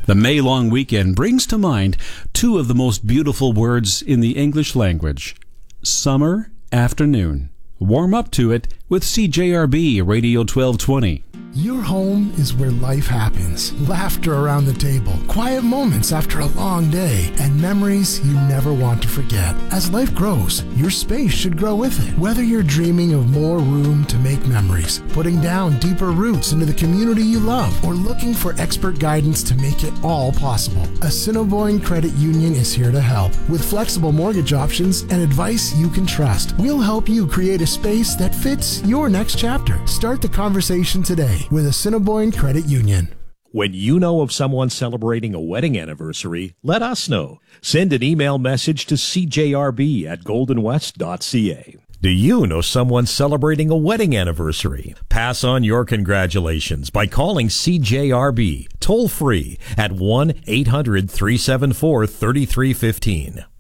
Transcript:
The May long weekend brings to mind two of the most beautiful words in the English language. Summer afternoon. Warm up to it with CJRB Radio 1220. Your home is where life happens. Laughter around the table, quiet moments after a long day, and memories you never want to forget. As life grows, your space should grow with it. Whether you're dreaming of more room to make memories, putting down deeper roots into the community you love, or looking for expert guidance to make it all possible, Assiniboine Credit Union is here to help. With flexible mortgage options and advice you can trust, we'll help you create a space that fits your next chapter. Start the conversation today with Assiniboine Credit Union. When you know of someone celebrating a wedding anniversary, let us know. Send an email message to cjrb@goldenwest.ca. Do you know someone celebrating a wedding anniversary? Pass on your congratulations by calling CJRB toll-free at 1-800-374-3315.